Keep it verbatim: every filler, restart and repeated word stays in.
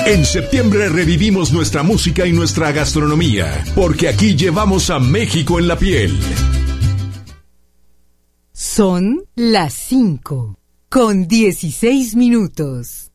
En septiembre revivimos nuestra música y nuestra gastronomía, porque aquí llevamos a México en la piel. Son las cinco, con dieciséis minutos.